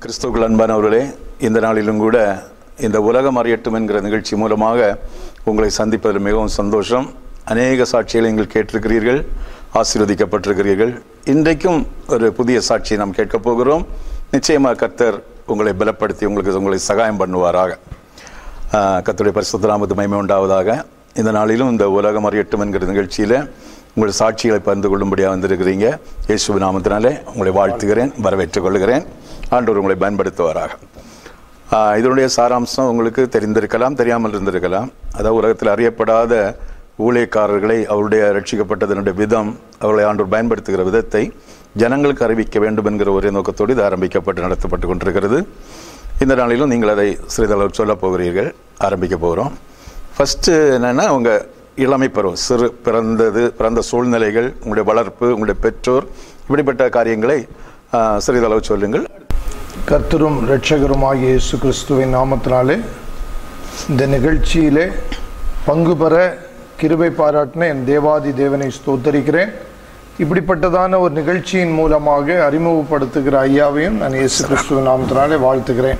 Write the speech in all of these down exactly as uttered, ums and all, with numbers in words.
கிறிஸ்துவுக்குள் அன்பானவர்களே, இந்த நாளிலும் கூட இந்த உலகம் அறியட்டும் என்கிற நிகழ்ச்சி மூலமாக உங்களை சந்திப்பதில் மிகவும் சந்தோஷம். அநேக சாட்சிகளை நீங்கள் கேட்டிருக்கிறீர்கள், ஆசீர்வதிக்கப்பட்டிருக்கிறீர்கள். இன்றைக்கும் ஒரு புதிய சாட்சியை நாம் கேட்கப் போகிறோம். நிச்சயமாக கர்த்தர் உங்களை பலப்படுத்தி உங்களுக்கு உங்களை சகாயம் பண்ணுவாராக. கர்த்தருடைய பரிசுத்த நாமத்துக்கு மகிமை உண்டாவதாக. இந்த நாளிலும் இந்த உலகம் அறியட்டும் என்கிற நிகழ்ச்சியில் உங்கள் சாட்சிகளை பகிர்ந்து கொள்ளும்படியாக வந்திருக்கிறீங்க. இயேசு நாமத்தினாலே உங்களை வாழ்த்துகிறேன், வரவேற்றுக் கொள்கிறேன். ஆண்டவர் உங்களை பயன்படுத்துவாராக. இதனுடைய சாராம்சம் உங்களுக்கு தெரிந்திருக்கலாம், தெரியாமல் இருந்திருக்கலாம். அதாவது உலகத்தில் அறியப்படாத ஊழியக்காரர்களை அவருடைய ரட்சிக்கப்பட்டதனுடைய விதம், அவர்களை ஆண்டவர் பயன்படுத்துகிற விதத்தை ஜனங்களுக்கு அறிவிக்க வேண்டும் என்கிற ஒரே நோக்கத்தோடு இது ஆரம்பிக்கப்பட்டு நடத்தப்பட்டு கொண்டிருக்கிறது. இந்த நாளிலும் நீங்கள் அதை சிறிதளவு சொல்ல போகிறீர்கள். ஆரம்பிக்க போகிறோம். ஃபஸ்ட்டு என்னென்னா, உங்கள் இளமை பருவம், சிறு பிறந்தது பிறந்த சூழ்நிலைகள், உங்களுடைய வளர்ப்பு, உங்களுடைய பெற்றோர், இப்படிப்பட்ட காரியங்களை சிறிதளவு சொல்லுங்கள். கர்த்தரும் இரட்சகருமாகிய இயேசு கிறிஸ்துவின் நாமத்தினாலே இந்த நிகழ்ச்சியிலே பங்கு பெற கிருபை பாராட்டின என் தேவாதி தேவனை ஸ்தோத்தரிக்கிறேன். இப்படிப்பட்டதான ஒரு நிகழ்ச்சியின் மூலமாக அறிமுகப்படுத்துகிற ஐயாவையும் நான் இயேசு கிறிஸ்துவின் நாமத்தினாலே வாழ்த்துகிறேன்.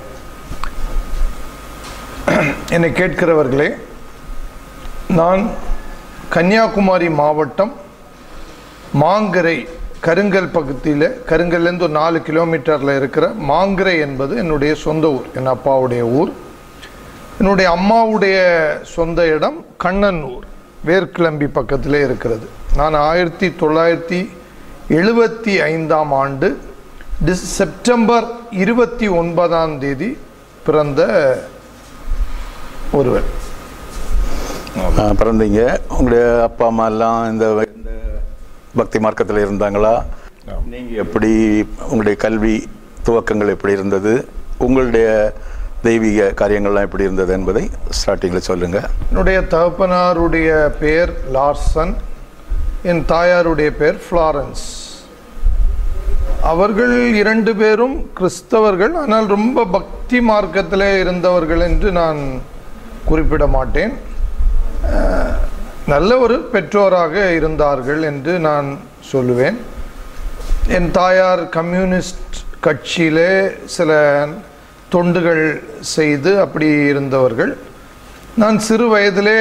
என்னை கேட்கிறவர்களே, நான் கன்னியாகுமரி மாவட்டம் மாங்கரை கருங்கல் பகுதியில், கருங்கல்லேருந்து ஒரு நாலு கிலோமீட்டரில் இருக்கிற மாங்கரை என்பது என்னுடைய சொந்த ஊர், என் அப்பாவுடைய ஊர். என்னுடைய அம்மாவுடைய சொந்த இடம் கண்ணனூர், வேர்க்கிளம்பி பக்கத்திலே இருக்கிறது. நான் ஆயிரத்தி தொள்ளாயிரத்தி எழுபத்தி ஐந்தாம் ஆண்டு டிஸ் செப்டம்பர் இருபத்தி ஒன்பதாம் தேதி பிறந்த ஒருவர் பிறந்தீங்க. உங்களுடைய அப்பா அம்மா எல்லாம் இந்த பக்தி மார்க்கத்தில் இருந்தாங்களா? நீங்கள் எப்படி, உங்களுடைய கல்வி துவக்கங்கள் எப்படி இருந்தது, உங்களுடைய தெய்வீக காரியங்கள்லாம் எப்படி இருந்தது என்பதை ஸ்டார்டிங்கில் சொல்லுங்கள். என்னுடைய தகப்பனாருடைய பெயர் லார்சன், என் தாயாருடைய பெயர் ஃப்ளாரன்ஸ். அவர்கள் இரண்டு பேரும் கிறிஸ்தவர்கள், ஆனால் ரொம்ப பக்தி மார்க்கத்தில் இருந்தவர்கள் என்று நான் குறிப்பிட மாட்டேன். நல்ல ஒரு பெற்றோராக இருந்தார்கள் என்று நான் சொல்லுவேன். என் தாயார் கம்யூனிஸ்ட் கட்சியிலே சில தொண்டுகள் செய்து அப்படி இருந்தவர்கள். நான் சிறு வயதிலே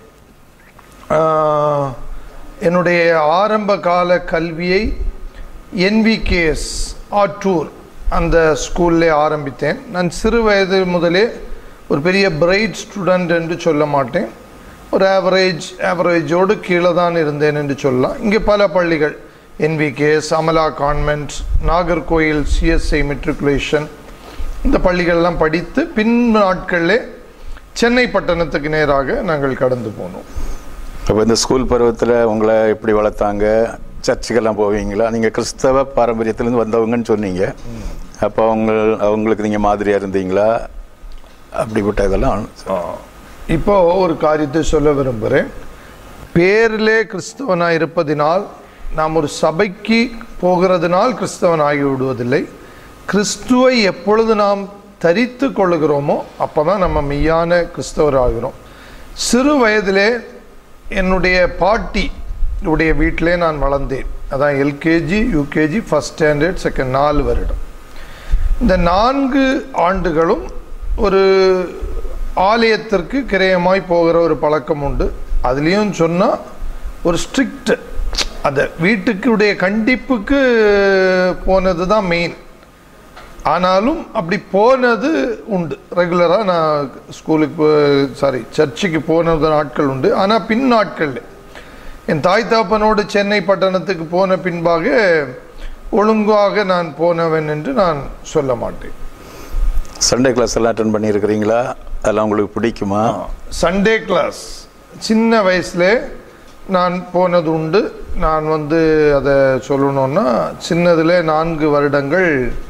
என்னுடைய ஆரம்ப கால கல்வியை என்விகேஎஸ் ஆற்றூர் அந்த ஸ்கூல்லே ஆரம்பித்தேன். நான் சிறு வயது முதலே ஒரு பெரிய பிரைட் ஸ்டூடெண்ட் என்று சொல்ல மாட்டேன், ஒரு ஆவரேஜ் ஆவரேஜோடு கீழே தான் இருந்தேன் என்று சொல்லலாம். இங்கே பல பள்ளிகள், NVKS, Amala convent, Nagercoil CSI matriculation, இந்த பள்ளிகள்லாம் படித்து பின் நாட்களிலே சென்னை பட்டணத்துக்கு நேராக நாங்கள் கடந்து போனோம். அப்போ இந்த ஸ்கூல் பருவத்தில் உங்களை எப்படி வளர்த்தாங்க? சர்ச்சுக்கெல்லாம் போவீங்களா? நீங்கள் கிறிஸ்தவ பாரம்பரியத்திலேருந்து வந்தவங்கன்னு சொன்னீங்க. அப்போ அவங்க அவங்களுக்கு நீங்கள் மாதிரியாக இருந்தீங்களா? அப்படிப்பட்ட இதெல்லாம் இப்போ ஒரு காரியத்தை சொல்ல விரும்புகிறேன். பேரிலே கிறிஸ்தவனாக இருப்பதினால், நாம் ஒரு சபைக்கு போகிறதுனால் கிறிஸ்தவன் ஆகி விடுவதில்லை. கிறிஸ்துவை எப்பொழுது நாம் தரித்து கொள்ளுகிறோமோ அப்போ தான் நம்ம மெய்யான கிறிஸ்தவர் ஆகிறோம். சிறு வயதிலே என்னுடைய பாட்டி உடைய வீட்டிலே நான் வளர்ந்தேன். அதான் LKG, UKG, first standard, second, நாலு வருடம். இந்த நான்கு ஆண்டுகளும் ஒரு ஆலயத்திற்கு கிரயமாய் போகிற ஒரு பழக்கம் உண்டு. அதுலேயும் சொன்னால் ஒரு ஸ்ட்ரிக்ட், அந்த வீட்டுக்குடைய கண்டிப்புக்கு போனது தான் மெயின். ஆனாலும் அப்படி போனது உண்டு. ரெகுலராக நான் ஸ்கூலுக்கு சாரி சர்ச்சுக்கு போனது நாட்கள் உண்டு. ஆனால் பின் நாட்களில் என் தாய் தாப்பனோடு சென்னை பட்டணத்துக்கு போன பின்பாக ஒழுங்காக நான் போனவன் என்று நான் சொல்ல மாட்டேன். சண்டே கிளாஸ் எல்லாம் அட்டெண்ட் பண்ணியிருக்கிறீங்களா? அதெல்லாம் உங்களுக்கு பிடிக்குமா? சண்டே கிளாஸ் சின்ன வயசுலே நான் போனது உண்டு. நான் வந்து அதை சொல்லணுன்னா, சின்னதில் நான்கு வருடங்கள்